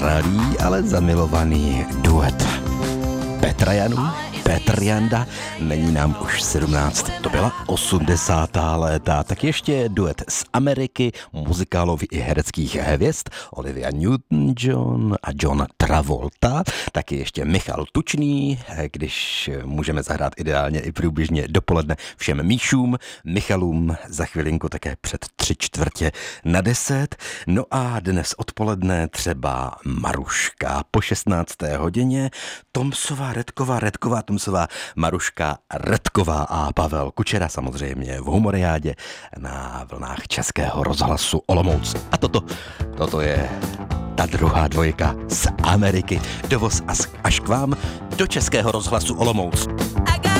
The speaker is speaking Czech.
nezralý, ale zamilovaný duet. Petr Janda, není nám už 17, to byla 80. léta, tak ještě duet z Ameriky, muzikálových i hereckých hvězd, Olivia Newton-John a John Travolta, taky ještě Michal Tučný, když můžeme zahrát ideálně i průběžně dopoledne všem Míšům, Michalům za chvilinku také před 9:45. No a dnes odpoledne třeba Maruška po 16. hodině, Tomsová, Redková, Maruška, Redková a Pavel Kučera samozřejmě v Humoriádě na vlnách Českého rozhlasu Olomouc. A toto je ta druhá dvojka z Ameriky. Dovoz až k vám do Českého rozhlasu Olomouc.